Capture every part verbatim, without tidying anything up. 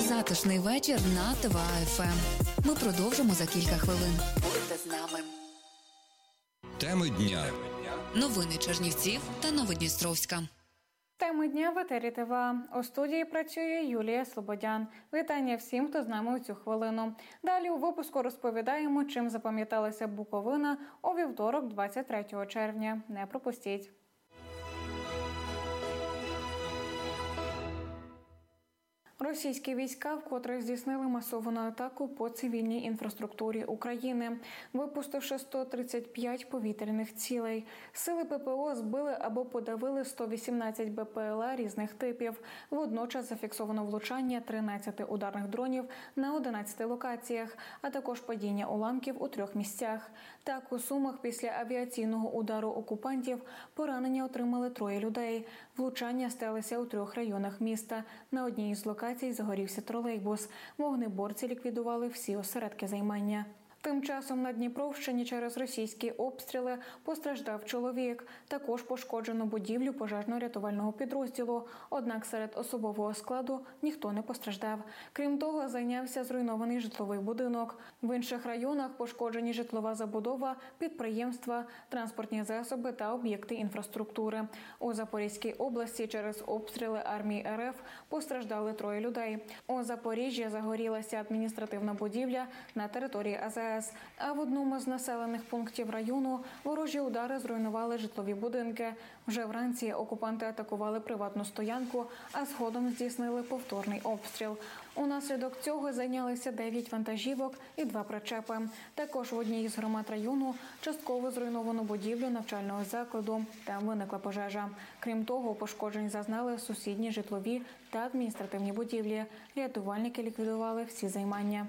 Затишний вечір на ТВА-ФМ. Ми продовжимо за кілька хвилин. Будьте з нами. Теми дня. Новини Чернівців та Новодністровська. Теми дня в етері ТВА. У студії працює Юлія Слободян. Вітання всім, хто з нами у цю хвилину. Далі у випуску розповідаємо, чим запам'яталася Буковина у вівторок, двадцять третього червня. Не пропустіть. Російські війська вкотре здійснили масовану атаку по цивільній інфраструктурі України, випустивши сто тридцять п'ять повітряних цілей. Сили ППО збили або подавили сто вісімнадцять БПЛА різних типів. Водночас зафіксовано влучання тринадцяти ударних дронів на одинадцяти локаціях, а також падіння уламків у трьох місцях. Так, у Сумах після авіаційного удару окупантів поранення отримали троє людей. Влучання сталися у трьох районах міста. На одній із локацій загорівся тролейбус. Вогнеборці ліквідували всі осередки займання. Тим часом на Дніпровщині через російські обстріли постраждав чоловік. Також пошкоджено будівлю пожежно-рятувального підрозділу. Однак серед особового складу ніхто не постраждав. Крім того, зайнявся зруйнований житловий будинок. В інших районах пошкоджені житлова забудова, підприємства, транспортні засоби та об'єкти інфраструктури. У Запорізькій області через обстріли армії РФ постраждали троє людей. У Запоріжжі загорілася адміністративна будівля на території АЗС. А в одному з населених пунктів району ворожі удари зруйнували житлові будинки. Вже вранці окупанти атакували приватну стоянку, а згодом здійснили повторний обстріл. Унаслідок цього зайнялися дев'ять вантажівок і два причепи. Також в одній із громад району частково зруйновано будівлю навчального закладу. Там виникла пожежа. Крім того, пошкоджень зазнали сусідні житлові та адміністративні будівлі. Рятувальники ліквідували всі займання.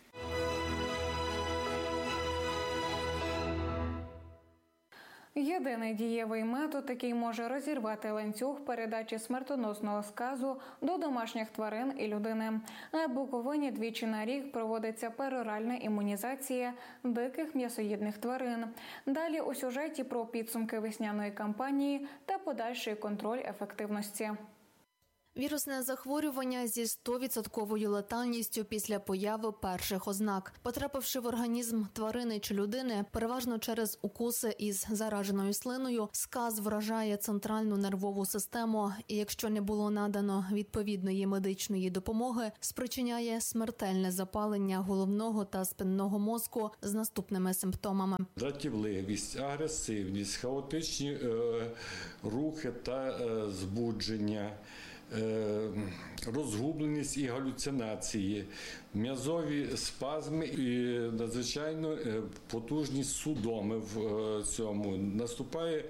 Єдиний дієвий метод, який може розірвати ланцюг передачі смертоносного сказу до домашніх тварин і людини. На Буковині двічі на рік проводиться пероральна імунізація диких м'ясоїдних тварин. Далі у сюжеті про підсумки весняної кампанії та подальший контроль ефективності. Вірусне захворювання зі сто відсотків летальністю після появи перших ознак. Потрапивши в організм тварини чи людини, переважно через укуси із зараженою слиною, сказ вражає центральну нервову систему і, якщо не було надано відповідної медичної допомоги, спричиняє смертельне запалення головного та спинного мозку з наступними симптомами. Дратівливість, агресивність, хаотичні е, рухи та е, збудження, розгубленість і галюцинації, м'язові спазми і надзвичайно потужні судоми в цьому. Наступає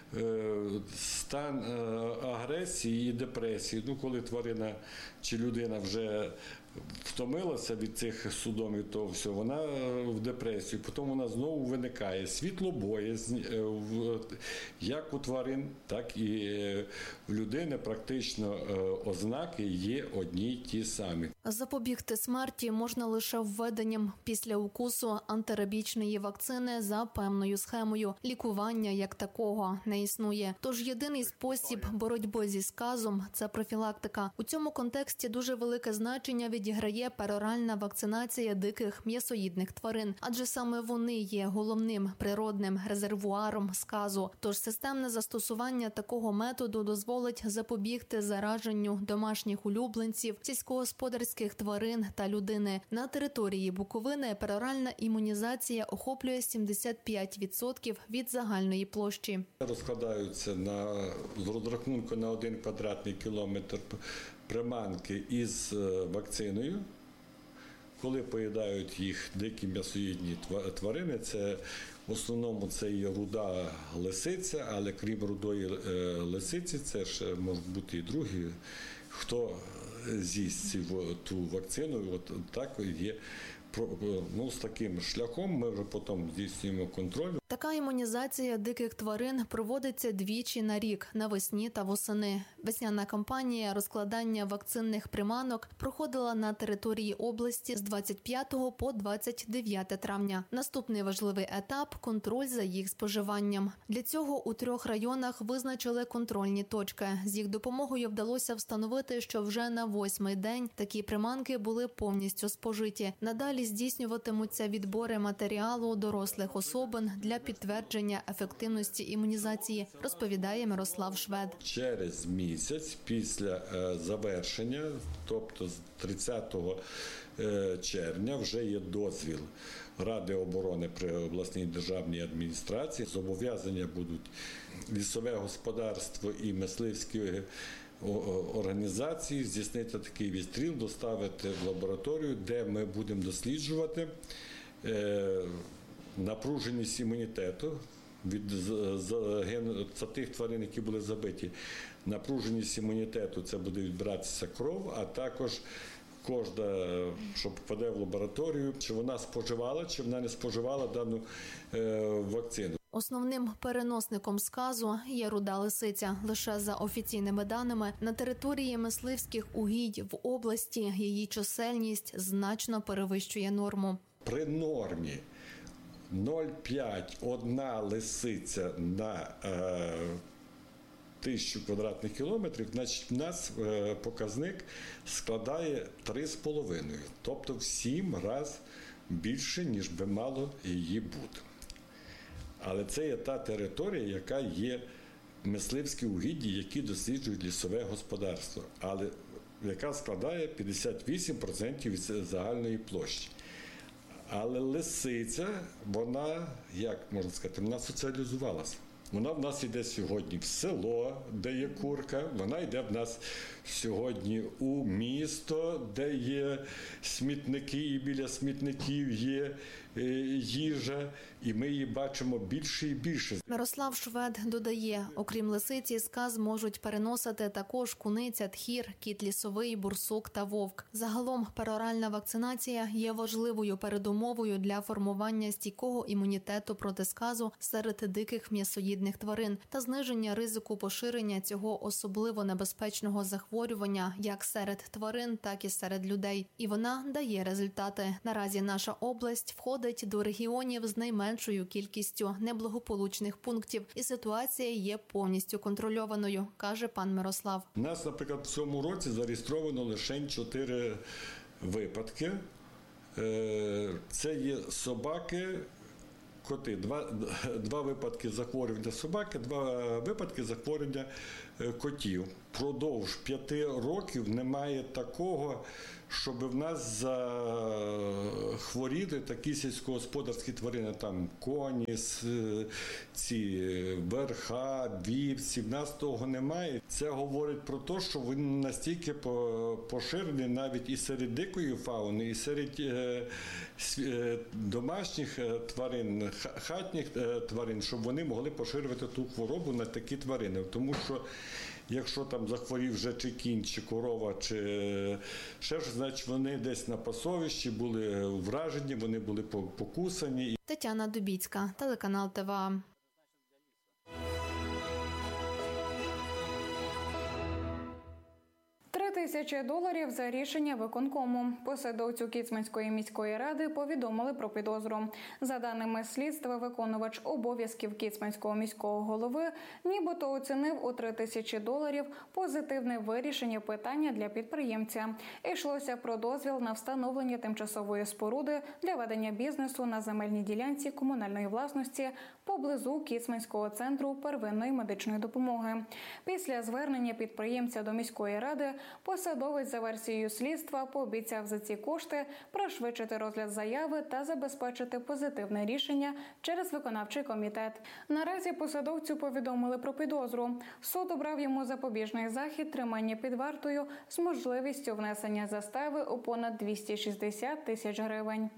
стан агресії і депресії. Ну, коли тварина чи людина вже втомилася від цих судомів, то все, вона в депресію. Потім вона знову виникає. Світлобоязнь як у тварин, так і в людини практично ознаки є одні й ті самі. Запобігти смерті можна лише введенням після укусу антирабічної вакцини за певною схемою. Лікування як такого не існує. Тож єдиний спосіб боротьби зі сказом – це профілактика. У цьому контексті дуже велике значення відіграє пероральна вакцинація диких м'ясоїдних тварин, адже саме вони є головним природним резервуаром сказу. Тож системне застосування такого методу дозволить запобігти зараженню домашніх улюбленців, сільськогосподарських тварин та людини. На території Буковини пероральна імунізація охоплює сімдесят п'ять відсотків від загальної площі. Розкладаються на, з розрахунку на один квадратний кілометр приманки із вакциною. Коли поїдають їх дикі м'ясоїдні тварини, це в основному це є руда лисиця, але крім рудої лисиці, це ж можуть бути і другі, хто з'їсть ту вакцину, от так є ну, з таким шляхом ми вже потім здійснюємо контроль. Така імунізація диких тварин проводиться двічі на рік – навесні та восени. Весняна кампанія розкладання вакцинних приманок проходила на території області з двадцять п'ятого по двадцять дев'яте травня. Наступний важливий етап – контроль за їх споживанням. Для цього у трьох районах визначили контрольні точки. З їх допомогою вдалося встановити, що вже на восьмий день такі приманки були повністю спожиті. Надалі здійснюватимуться відбори матеріалу дорослих особин для підтвердження ефективності імунізації, розповідає Мирослав Швед. Через місяць після завершення, тобто з тридцятого червня, вже є дозвіл Ради оборони при обласній державній адміністрації. Зобов'язання будуть лісове господарство і мисливські організації здійснити такий відстріл, доставити в лабораторію, де ми будемо досліджувати напруженість імунітету від за тих тварин, які були забиті. Напруженість імунітету – це буде відбиратися кров, а також кожна, що попаде в лабораторію, чи вона споживала, чи вона не споживала дану е, вакцину. Основним переносником сказу є руда лисиця. Лише за офіційними даними, на території мисливських угідь в області її чисельність значно перевищує норму. При нормі нуль цілих п'ять десятих одна лисиця на е, тисячу квадратних кілометрів, значить в нас е, показник складає три з половиною, тобто в сім разів більше, ніж би мало її бути. Але це є та територія, яка є мисливські угіддя, які досліджують лісове господарство, але яка складає п'ятдесят вісім відсотків від загальної площі. Але лисиця, вона, як можна сказати, вона соціалізувалася. Вона в нас йде сьогодні в село, де є курка, вона йде в нас сьогодні у місто, де є смітники, і біля смітників є їжа, і ми її бачимо більше і більше. Мирослав Швед додає, окрім лисиці, сказ можуть переносити також куниця, тхір, кіт лісовий, бурсук та вовк. Загалом пероральна вакцинація є важливою передумовою для формування стійкого імунітету проти сказу серед диких м'ясоїдних тварин та зниження ризику поширення цього особливо небезпечного захворювання як серед тварин, так і серед людей. І вона дає результати. Наразі наша область входить до регіонів з найменшою кількістю неблагополучних пунктів, і ситуація є повністю контрольованою, каже пан Мирослав. У нас, наприклад, в цьому році зареєстровано лише чотири випадки. Це є собаки, коти. Два, два випадки захворювання собаки, два випадки захворювання котів. Продовж п'яти років немає такого, щоб в нас захворіли такі сільськогосподарські тварини, там коні, ці верха, вівці, в нас того немає. Це говорить про те, що вони настільки поширені навіть і серед дикої фауни, і серед домашніх тварин, хатніх тварин, щоб вони могли поширювати ту хворобу на такі тварини. Тому що якщо там захворів вже чи кінь, чи корова, чи ще ж, значить вони десь на пасовищі були вражені, вони були покусані. Тетяна Дубіцька, телеканал ТВА. Тисячі доларів за рішення виконкому. Посадовцю Кіцманської міської ради повідомили про підозру. За даними слідства, виконувач обов'язків Кіцманського міського голови нібито оцінив у три тисячі доларів позитивне вирішення питання для підприємця. Йшлося про дозвіл на встановлення тимчасової споруди для ведення бізнесу на земельній ділянці комунальної власності поблизу Кіцманського центру первинної медичної допомоги. Після звернення підприємця до міської ради посадовець за версією слідства пообіцяв за ці кошти пришвидшити розгляд заяви та забезпечити позитивне рішення через виконавчий комітет. Наразі посадовцю повідомили про підозру. Суд обрав йому запобіжний захід тримання під вартою з можливістю внесення застави у понад двісті шістдесят тисяч гривень.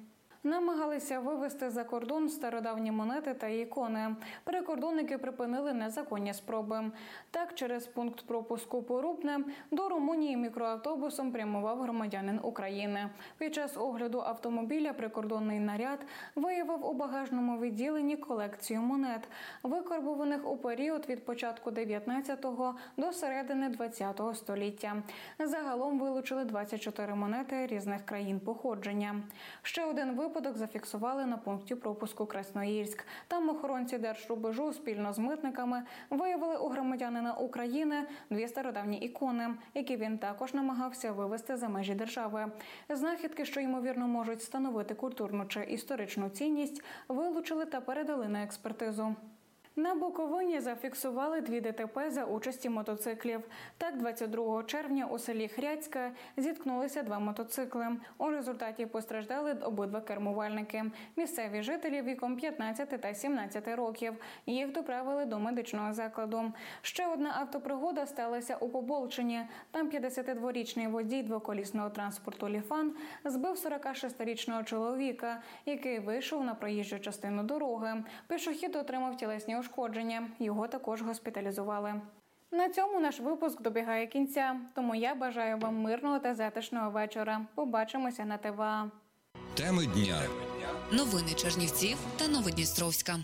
намагалися вивезти за кордон стародавні монети та ікони. Прикордонники припинили незаконні спроби. Так, через пункт пропуску Порубне до Румунії мікроавтобусом прямував громадянин України. Під час огляду автомобіля прикордонний наряд виявив у багажному відділенні колекцію монет, викарбуваних у період від початку дев'ятнадцятого до середини двадцятого століття. Загалом вилучили двадцять чотири монети різних країн походження. Ще один випадок зафіксували на пункті пропуску Красноїльськ. Там охоронці Держрубежу спільно з митниками виявили у громадянина України дві стародавні ікони, які він також намагався вивезти за межі держави. Знахідки, що ймовірно можуть становити культурну чи історичну цінність, вилучили та передали на експертизу. На Буковині зафіксували дві ДТП за участі мотоциклів. Так, двадцять другого червня у селі Хряцька зіткнулися два мотоцикли. У результаті постраждали обидва кермувальники. Місцеві жителі віком п'ятнадцяти та сімнадцяти років. Їх доправили до медичного закладу. Ще одна автопригода сталася у Поболчині. Там п'ятдесятидворічний водій двоколісного транспорту «Ліфан» збив сорокашестирічного чоловіка, який вийшов на проїжджу частину дороги. Пішохід отримав тілесні ушкодження. Його також госпіталізували. На цьому наш випуск добігає кінця. Тому я бажаю вам мирного та затишного вечора. Побачимося на ТВА. Теми дня. Новини Чернівців та Новодністровська.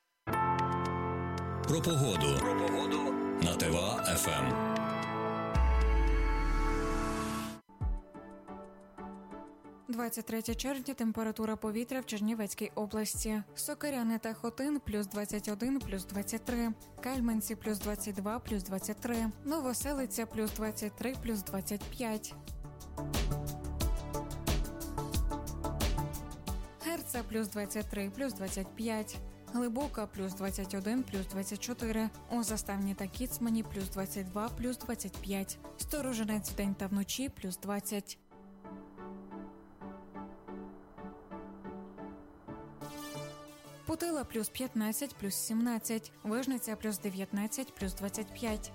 Про погоду. Про погоду на ТВА еф ем. двадцять третє червня, температура повітря в Чернівецькій області. Сокиряни та Хотин – плюс двадцять один, плюс двадцять три. Кальменці – плюс двадцять два, плюс двадцять три. Новоселиця – плюс двадцять три, плюс двадцять п'ять. Герца – плюс двадцять три, плюс двадцять п'ять. Глибока – плюс двадцять один, плюс двадцять чотири. У Заставні та Кіцмані – плюс двадцять два, плюс двадцять п'ять. Сторожинець вдень та вночі – плюс двадцять. Путила – плюс п'ятнадцять, плюс сімнадцять. Вижниця – плюс дев'ятнадцять, плюс двадцять п'ять.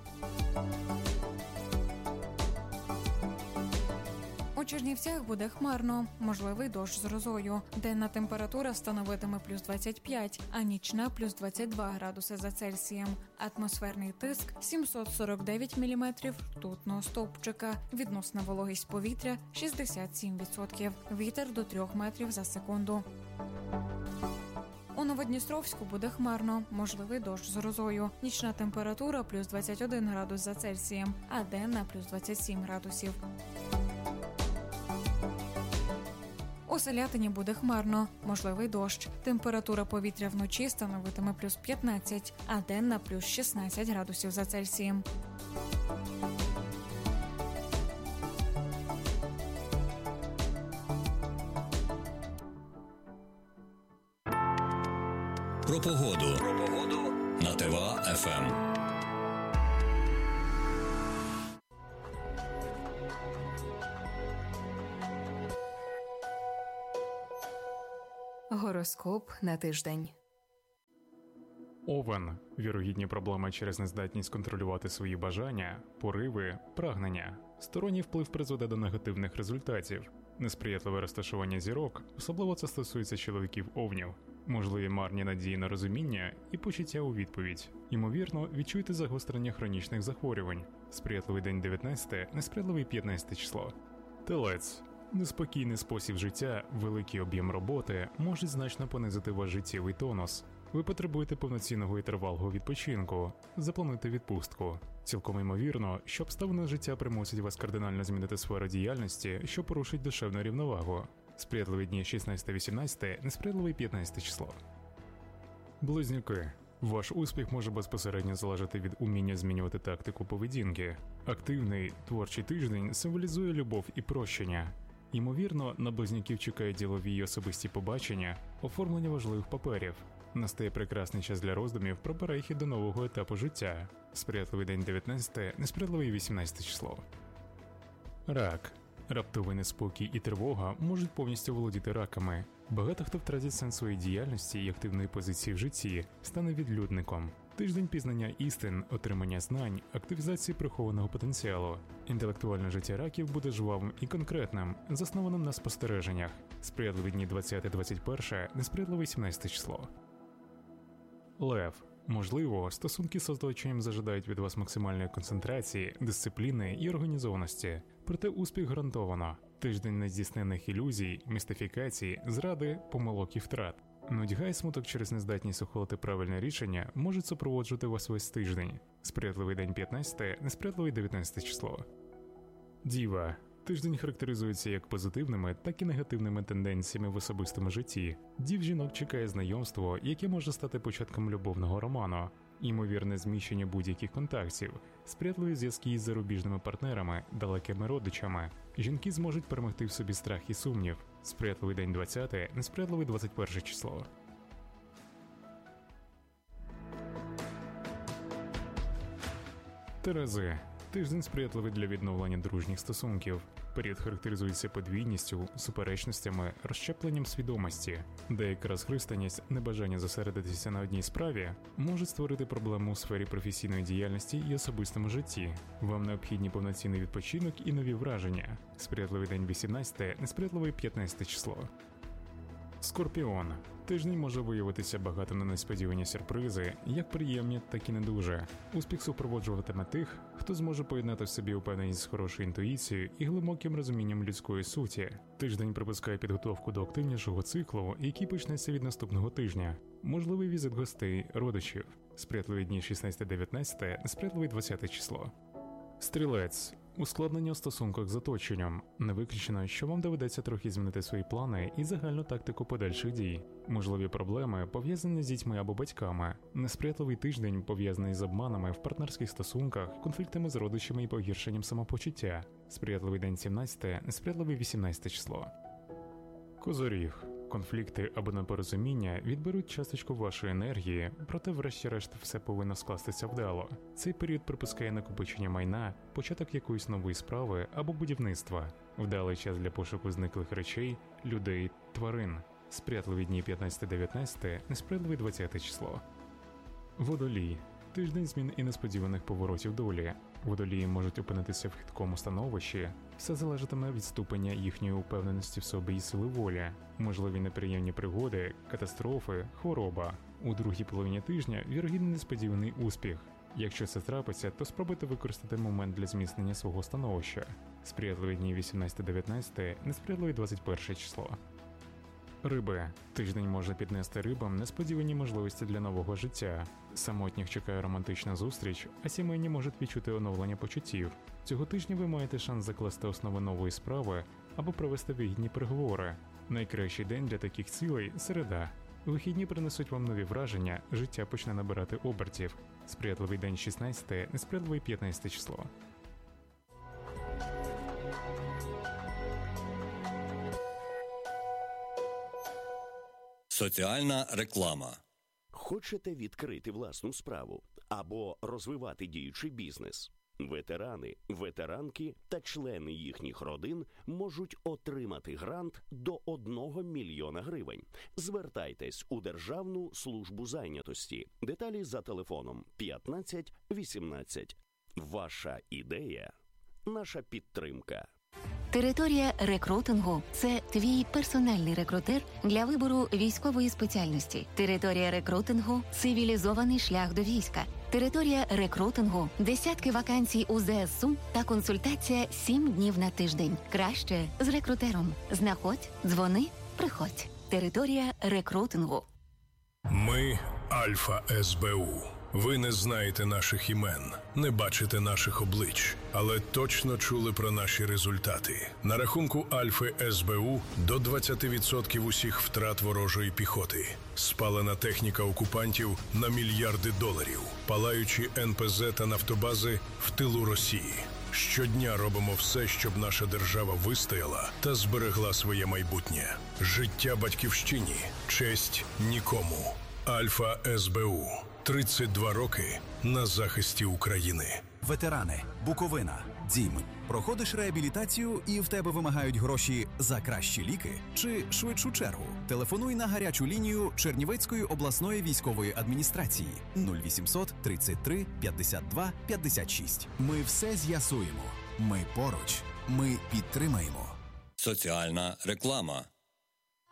У Чернівцях буде хмарно, можливий дощ з грозою. Денна температура становитиме плюс двадцять п'ять, а нічна – плюс двадцять два градуси за Цельсієм. Атмосферний тиск – сімсот сорок дев'ять міліметрів ртутного стовпчика. Відносна вологість повітря – шістдесят сім відсотків. Вітер до трьох метрів за секунду. У Новодністровську буде хмарно, можливий дощ з грозою. Нічна температура – плюс двадцять один градус за Цельсієм, а денна – плюс двадцять сім градусів. У Селятині буде хмарно, можливий дощ. Температура повітря вночі становитиме плюс п'ятнадцять, а денна – плюс шістнадцять градусів за Цельсієм. Про погоду. Про погоду на ТВА еф ем. Гороскоп на тиждень. Овен. Вірогідні проблеми через нездатність контролювати свої бажання, пориви, прагнення. Сторонній вплив призведе до негативних результатів. Несприятливе розташування зірок, особливо це стосується чоловіків овнів. Можливі марні надії на розуміння і почуття у відповідь. Ймовірно, відчуєте загострення хронічних захворювань. Сприятливий день дев'ятнадцяте, несприятливий п'ятнадцяте число. Телець. Неспокійний спосіб життя, великий об'єм роботи можуть значно понизити ваш життєвий тонус. Ви потребуєте повноцінного і тривалого відпочинку. Заплануйте відпустку. Цілком ймовірно, що обставини життя примусять вас кардинально змінити сферу діяльності, що порушить душевну рівновагу. Сприятливі дні шістнадцяте-вісімнадцяте, несприятливий п'ятнадцяте число. Близнюки. Ваш успіх може безпосередньо залежати від уміння змінювати тактику поведінки. Активний, творчий тиждень символізує любов і прощення. Ймовірно, на близнюків чекають ділові й особисті побачення, оформлення важливих паперів. Настає прекрасний час для роздумів про перехід до нового етапу життя. Сприятливий день дев'ятнадцяте, несприятливий вісімнадцяте число. Рак. Раптовий неспокій і тривога можуть повністю володіти раками. Багато хто втратить сенс своєї діяльності і активної позиції в житті, стане відлюдником. Тиждень пізнання істин, отримання знань, активізації прихованого потенціалу. Інтелектуальне життя раків буде жвавим і конкретним, заснованим на спостереженнях. Сприятливі дні двадцяте-двадцять перше, несприятливе сімнадцяте число. Лев. Можливо, стосунки з оточенням зажадають від вас максимальної концентрації, дисципліни і організованості. Проте успіх гарантовано. Тиждень нездійснених ілюзій, містифікацій, зради, помилок і втрат. Нудьга і смуток через нездатність ухвалити правильне рішення можуть супроводжувати вас весь тиждень. Сприятливий день п'ятнадцяте, несприятливий дев'ятнадцяте число. Діва. Тиждень характеризується як позитивними, так і негативними тенденціями в особистому житті. Дів жінок чекає знайомство, яке може стати початком любовного роману. Ймовірне зміщення будь-яких контактів, сприятливі зв'язки із зарубіжними партнерами, далекими родичами. Жінки зможуть перемогти в собі страх і сумнів. Сприятливий день двадцяте, несприятливий двадцять перше число. Терези. Тиждень сприятливий для відновлення дружніх стосунків. Період характеризується подвійністю, суперечностями, розщепленням свідомості. Деяка розхристаність, небажання зосередитися на одній справі можуть створити проблему у сфері професійної діяльності і особистому житті. Вам необхідні повноцінний відпочинок і нові враження. Сприятливий день вісімнадцяте, несприятливий п'ятнадцяте число. Скорпіон. Тиждень може виявитися багатим на несподівані сюрпризи, як приємні, так і не дуже. Успіх супроводжуватиме тих, хто зможе поєднати в собі упевненість з хорошою інтуїцією і глибоким розумінням людської суті. Тиждень припускає підготовку до активнішого циклу, який почнеться від наступного тижня. Можливий візит гостей, родичів. Сприятливі дні шістнадцяте-дев'ятнадцяте, несприятливий двадцяте число. Стрілець. Ускладнення у стосунках з оточенням. Не виключено, що вам доведеться трохи змінити свої плани і загальну тактику подальших дій. Можливі проблеми, пов'язані з дітьми або батьками. Несприятливий тиждень, пов'язаний з обманами в партнерських стосунках, конфліктами з родичами і погіршенням самопочуття. Сприятливий день сімнадцяте, несприятливий вісімнадцяте число. Козоріг. Конфлікти або непорозуміння відберуть часточку вашої енергії, проте врешті-решт все повинно скластися вдало. Цей період припускає накопичення майна, початок якоїсь нової справи або будівництва. Вдалий час для пошуку зниклих речей, людей, тварин. Сприятливі дні п'ятнадцяте-дев'ятнадцяте, несприятливий двадцяте число. Водолій. Тиждень змін і несподіваних поворотів долі. Водолії можуть опинитися в хиткому становищі. Все залежатиме від ступеня їхньої упевненості в собі і сили волі. Можливі неприємні пригоди, катастрофи, хвороба. У другій половині тижня вірогідний несподіваний успіх. Якщо це трапиться, то спробуйте використати момент для зміцнення свого становища. Сприятливі дні вісімнадцяте-дев'ятнадцяте, несприятливий двадцять перше число. Риби. Тиждень може піднести рибам несподівані можливості для нового життя. Самотніх чекає романтична зустріч, а сімейні можуть відчути оновлення почуттів. Цього тижня ви маєте шанс закласти основи нової справи або провести вигідні переговори. Найкращий день для таких цілей – середа. Вихідні принесуть вам нові враження, життя почне набирати обертів. Сприятливий день шістнадцяте, несприятливий п'ятнадцяте число. Соціальна реклама. Хочете відкрити власну справу або розвивати діючий бізнес? Ветерани, ветеранки та члени їхніх родин можуть отримати грант до одного мільйона гривень. Звертайтесь у Державну службу зайнятості. Деталі за телефоном п'ятнадцять вісімнадцять. Ваша ідея – наша підтримка. Територія рекрутингу – це твій персональний рекрутер для вибору військової спеціальності. Територія рекрутингу – цивілізований шлях до війська. Територія рекрутингу – десятки вакансій у зе ес у та консультація сім днів на тиждень. Краще з рекрутером. Знаходь, дзвони, приходь. Територія рекрутингу. Ми – Альфа ес бе у. Ви не знаєте наших імен, не бачите наших облич, але точно чули про наші результати. На рахунку Альфи ес бе у до двадцять відсотків усіх втрат ворожої піхоти. Спалена техніка окупантів на мільярди доларів. Палаючі ен пе зет та нафтобази в тилу Росії. Щодня робимо все, щоб наша держава вистояла та зберегла своє майбутнє. Життя батьківщині, честь нікому. Альфа ес бе у. тридцять два роки на захисті України. Ветерани, Буковина, Дім. Проходиш реабілітацію і в тебе вимагають гроші за кращі ліки чи швидшу чергу? Телефонуй на гарячу лінію Чернівецької обласної військової адміністрації нуль вісімсот тридцять три п'ятдесят два п'ятдесят шість. Ми все з'ясуємо. Ми поруч. Ми підтримаємо. Соціальна реклама.